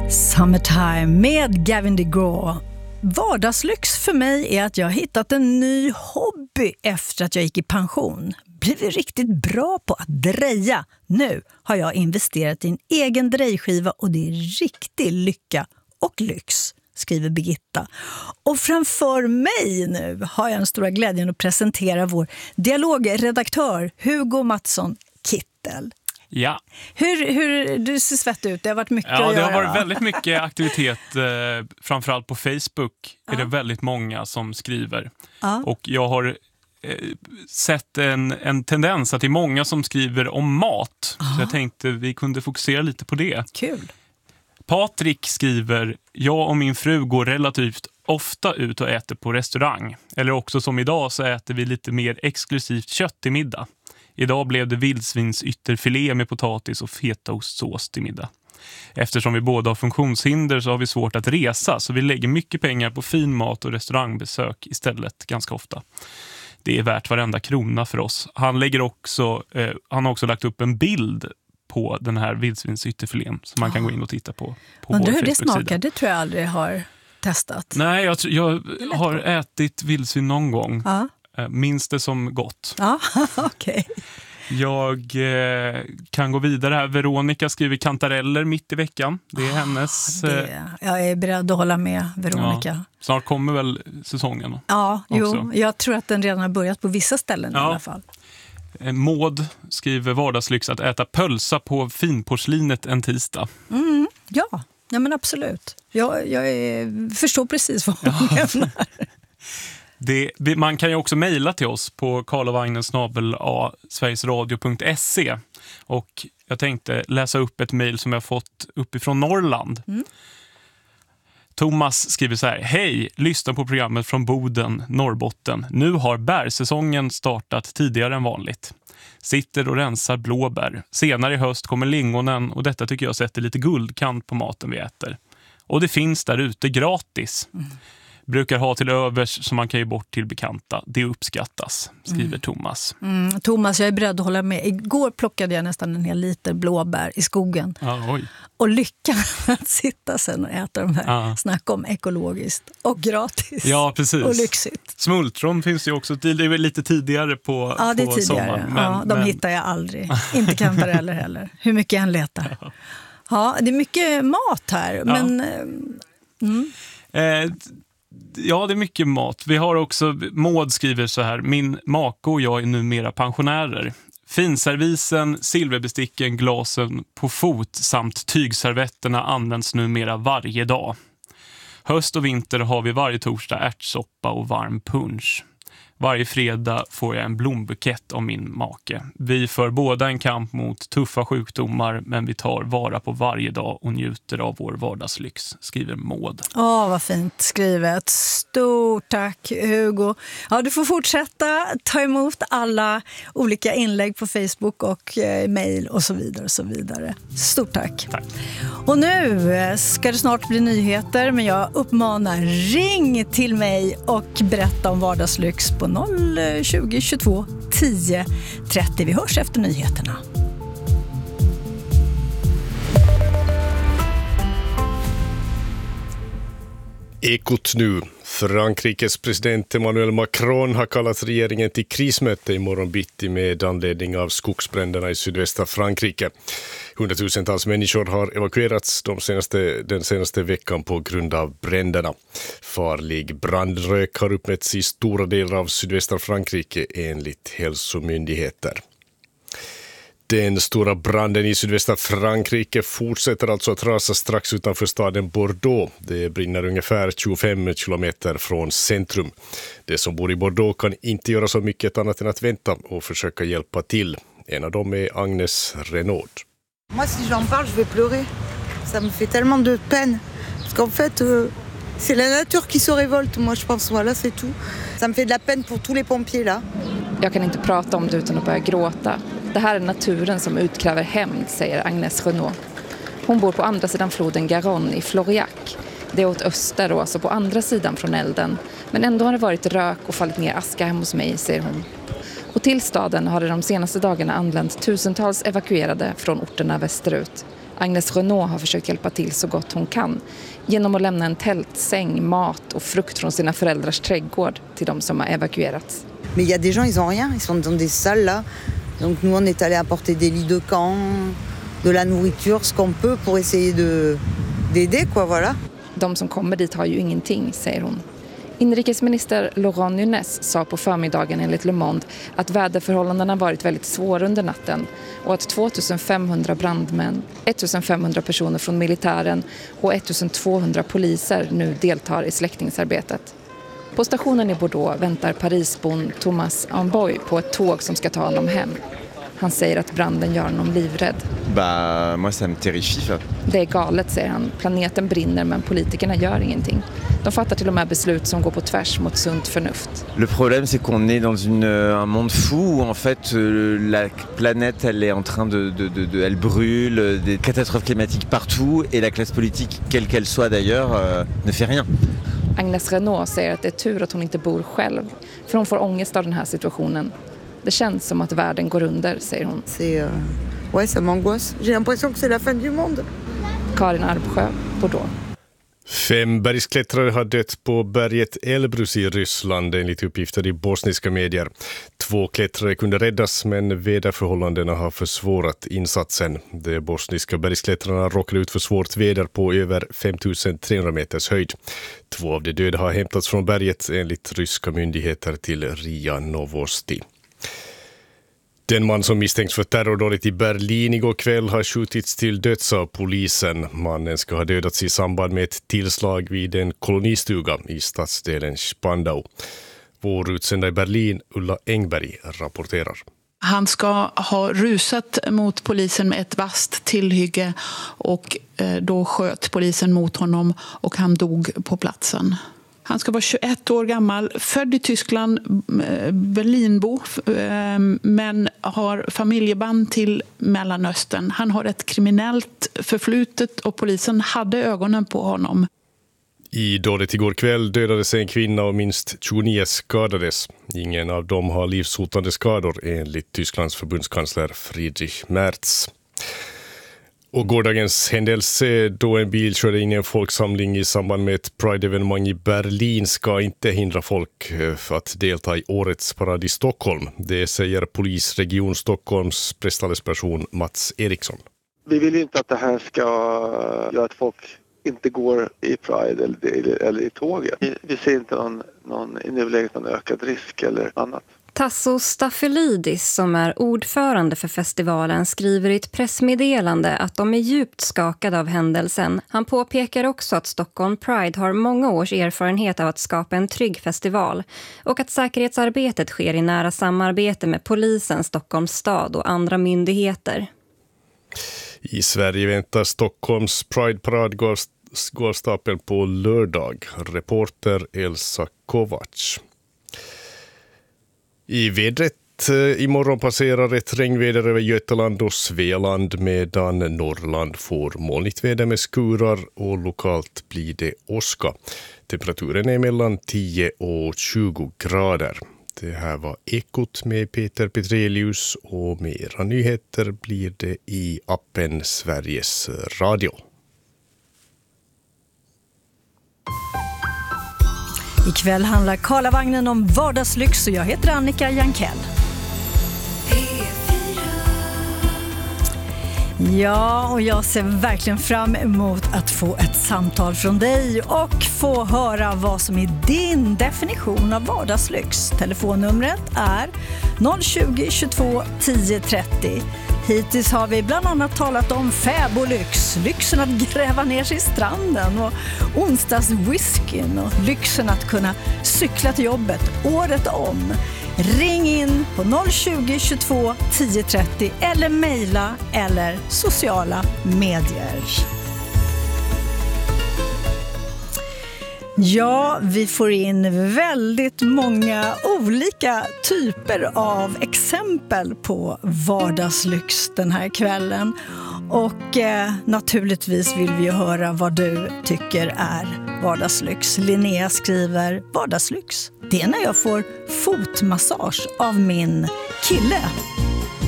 Summertime med Gavin DeGraw. Vardagslyx för mig är att jag har hittat en ny hobby efter att jag gick i pension. Blivit riktigt bra på att dreja. Nu har jag investerat i en egen drejskiva och det är riktig lycka och lyx, skriver Birgitta. Och framför mig nu har jag den stora glädjen att presentera vår dialogredaktör Hugo Mattsson Kittel. Ja. Hur du ser svett ut? Det har varit mycket att göra. Ja, det har varit väldigt mycket aktivitet. Framförallt på Facebook är det väldigt många som skriver. Och jag har sett en tendens att det är många som skriver om mat. Så jag tänkte vi kunde fokusera lite på det. Kul. Patrik skriver: jag och min fru går relativt ofta ut och äter på restaurang. Eller också som idag så äter vi lite mer exklusivt kött till middag. Idag blev det vildsvinsytterfilé med potatis och fetaostsås till middag. Eftersom vi båda har funktionshinder så har vi svårt att resa, så vi lägger mycket pengar på fin mat och restaurangbesök istället ganska ofta. Det är värt varenda krona för oss. Han har också lagt upp en bild på den här vildsvinsytterfilén som man kan gå in och titta på Undrar hur vår det Facebook-sida. smakar, det tror jag aldrig har testat. Nej, jag har ätit vildsvin någon gång. Ja. Minns det som gott. Ja, okej. Jag kan gå vidare här. Veronica skriver kantareller mitt i veckan. Det är hennes... Jag är beredd att hålla med Veronica. Ja, snart kommer väl säsongen. Ja, jo, jag tror att den redan har börjat på vissa ställen i alla fall. Maud skriver vardagslyx att äta pölsa på finporslinet en tisdag. Ja, men absolut. Jag förstår precis vad hon menar. Man kan ju också mejla till oss på karlovagnen@sverigesradio.se och jag tänkte läsa upp ett mejl som jag fått uppifrån Norrland. Thomas skriver så här: hej, lyssna på programmet från Boden, Norrbotten. Nu har bärsäsongen startat tidigare än vanligt. Sitter och rensar blåbär. Senare i höst kommer lingonen och detta tycker jag sätter lite guldkant på maten vi äter. Och det finns där ute gratis. Brukar ha till övers som man kan ge bort till bekanta. Det uppskattas, skriver Thomas. Thomas, jag är beredd att hålla med. Igår plockade jag nästan en hel liter blåbär i skogen. Oj. Och lyckan att sitta sen och äta de här. Snacka om ekologiskt och gratis. Ja, precis. Och lyxigt. Smultron finns ju också. Det är väl lite tidigare på det är tidigare. sommaren. De hittar jag aldrig. Inte kantareller heller. Hur mycket jag än letar. Ja, det är mycket mat här. Men... Ja, det är mycket mat. Vi har också, Maud skriver så här: min make och jag är numera pensionärer. Finservisen, silverbesticken, glasen på fot samt tygservetterna används numera varje dag. Höst och vinter har vi varje torsdag ärtsoppa och varm punch. Varje fredag får jag en blombukett av min make. Vi för båda en kamp mot tuffa sjukdomar, men vi tar vara på varje dag och njuter av vår vardagslyx, skriver Maud. Vad fint skrivet. Stort tack, Hugo. Ja, du får fortsätta ta emot alla olika inlägg på Facebook och mejl och så vidare och så vidare. Stort tack. Tack. Och nu ska det snart bli nyheter, men jag uppmanar ring till mig och berätta om vardagslyx på 020 22 10 30. Vi hörs efter nyheterna. Ekot nu. Frankrikes president Emmanuel Macron har kallat regeringen till krismöte i morgon bitti med anledning av skogsbränderna i sydvästra Frankrike. Hundratusentals människor har evakuerats den senaste veckan på grund av bränderna. Farlig brandrök har uppmätts i stora delar av sydvästra Frankrike enligt hälsomyndigheter. Den stora branden i sydvästra Frankrike fortsätter alltså att rasa strax utanför staden Bordeaux. Det brinner ungefär 25 kilometer från centrum. De som bor i Bordeaux kan inte göra så mycket annat än att vänta och försöka hjälpa till. En av dem är Agnes Renaud. Moi, si j'en parle, je vais pleurer. Ça me fait tellement de peine. Parce qu'en fait, c'est la nature qui se révolte, moi, je pense. Voilà, c'est tout. Ça me fait de la peine pour tous les pompiers, là. Jag kan inte prata om det utan att börja gråta. Det här är naturen som utkräver hämnd, säger Agnes Renaud. Hon bor på andra sidan floden Garonne i Floriac. Det är åt öster och alltså på andra sidan från elden. Men ändå har det varit rök och fallit ner aska hemma hos mig, säger hon. Och till staden har det de senaste dagarna anlänt tusentals evakuerade från orterna västerut. Agnes Renault har försökt hjälpa till så gott hon kan genom att lämna en tältsäng, mat och frukt från sina föräldrars trädgård till de som har evakuerats. Mais il y a des gens, ils ont rien, ils sont dans des salles là. Donc nous on est allé apporter des lits de camp, de la nourriture, ce qu'on peut pour essayer d'aider quoi, voilà. De som kommer dit har ju ingenting, säger hon. Inrikesminister Laurent Nunez sa på förmiddagen enligt Le Monde att väderförhållandena varit väldigt svåra under natten och att 2500 brandmän, 1500 personer från militären och 1200 poliser nu deltar i släckningsarbetet. På stationen i Bordeaux väntar Parisbon Thomas Amboy på ett tåg som ska ta honom hem. Han säger att branden gör honom livrädd. Bah, moi ça me terrifie. Det är galet, säger han. Planeten brinner men politikerna gör ingenting. De fattar till och med beslut som går på tvärs mot sunt förnuft. Le problème c'est qu'on est dans un monde fou où en fait la planète elle est en train elle brûle, des catastrophes climatiques partout et la classe politique quelle qu'elle soit d'ailleurs ne fait rien. Agnes Renault säger att det är tur att hon inte bor själv, för hon får ångest av den här situationen. Det känns som att världen går under, säger hon. Ouais, ça m'angoisse. J'ai l'impression que c'est la fin du monde. Karin Arbsjö, Bordeaux. 5 bergsklättrare har dött på berget Elbrus i Ryssland enligt uppgifter i bosniska medier. 2 klättrare kunde räddas men väderförhållandena har försvårat insatsen. De bosniska bergsklättrarna råkade ut för svårt väder på över 5300 meters höjd. 2 av de döda har hämtats från berget enligt ryska myndigheter till RIA Novosti. Den man som misstänks för terrordådet i Berlin igår kväll har skjutits till döds av polisen. Mannen ska ha dödats i samband med ett tillslag vid en kolonistuga i stadsdelen Spandau. Vår utsända i Berlin, Ulla Engberg, rapporterar. Han ska ha rusat mot polisen med ett vasst tillhygge och då sköt polisen mot honom och han dog på platsen. Han ska vara 21 år gammal, född i Tyskland, Berlinbo, men har familjeband till Mellanöstern. Han har ett kriminellt förflutet och polisen hade ögonen på honom. I dådet igår kväll dödades en kvinna och minst 29 skadades. Ingen av dem har livshotande skador enligt Tysklands förbundskansler Friedrich Merz. Och gårdagens händelse då en bil körde in i en folksamling i samband med ett Pride-evenemang i Berlin ska inte hindra folk för att delta i årets parad i Stockholm. Det säger polisregion Stockholms presstalesperson Mats Eriksson. Vi vill inte att det här ska göra att folk inte går i Pride eller i tåget. Vi ser inte någon i nuläget någon ökad risk eller annat. Tasso Staffelidis, som är ordförande för festivalen, skriver i ett pressmeddelande att de är djupt skakade av händelsen. Han påpekar också att Stockholm Pride har många års erfarenhet av att skapa en trygg festival och att säkerhetsarbetet sker i nära samarbete med polisen, Stockholms stad och andra myndigheter. I Sverige väntar Stockholms Pride-parad går stapeln på lördag. Reporter Elsa Kovacs. I vädret imorgon passerar ett regnväder över Götaland och Svealand medan Norrland får molnigt väder med skurar och lokalt blir det åska. Temperaturen är mellan 10 och 20 grader. Det här var Ekot med Peter Petrelius och mera nyheter blir det i appen Sveriges Radio. Ikväll handlar Karlavagnen om vardagslyx och jag heter Annika Jankell. Ja, och jag ser verkligen fram emot att få ett samtal från dig och få höra vad som är din definition av vardagslyx. Telefonnumret är 020 22 10 30. Hittills har vi bland annat talat om fäbolyx, lyxen att gräva ner sig i stranden och onsdagswhiskyn och lyxen att kunna cykla till jobbet året om. Ring in på 020 22 10 30 eller mejla eller sociala medier. Ja, vi får in väldigt många olika typer av exempel på vardagslyx den här kvällen. Och naturligtvis vill vi ju höra vad du tycker är vardagslyx. Linnea skriver vardagslyx. Det är när jag får fotmassage av min kille.